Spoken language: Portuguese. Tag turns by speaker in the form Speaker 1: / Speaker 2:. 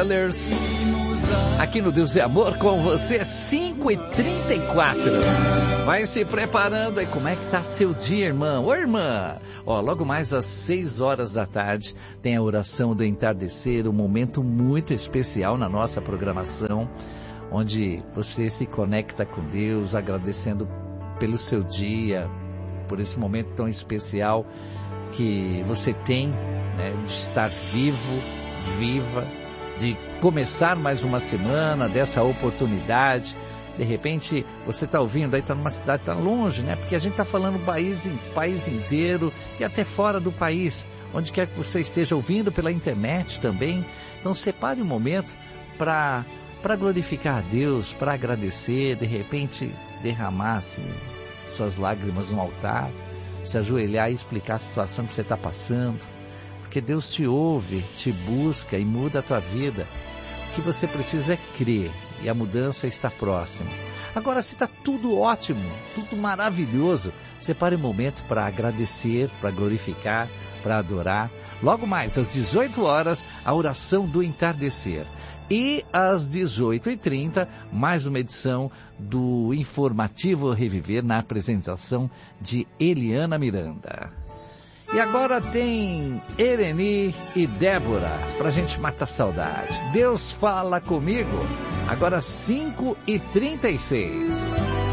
Speaker 1: Sellers. Aqui no Deus é Amor com você, 5h34. Vai se preparando aí. Como é que tá seu dia, irmão? Ô, irmã! Ó, logo mais às 6 horas da tarde tem a oração do entardecer, um momento muito especial na nossa programação, onde você se conecta com Deus, agradecendo pelo seu dia, por esse momento tão especial que você tem, né, de estar vivo, viva, de começar mais uma semana, dessa oportunidade. De repente, você está ouvindo aí, está numa cidade tão longe, né? Porque a gente está falando país inteiro e até fora do país, onde quer que você esteja ouvindo pela internet também. Então, separe um momento para glorificar a Deus, para agradecer, de repente, derramar assim, suas lágrimas no altar, se ajoelhar e explicar a situação que você está passando. Porque Deus te ouve, te busca e muda a tua vida. O que você precisa é crer e a mudança está próxima. Agora, se está tudo ótimo, tudo maravilhoso, separe um momento para agradecer, para glorificar, para adorar. Logo mais, às 18 horas, a oração do entardecer. E às 18h30, mais uma edição do Informativo Reviver na apresentação de Eliana Miranda. E agora tem Ereni e Débora, pra gente matar saudade. Deus fala comigo, agora 5h36.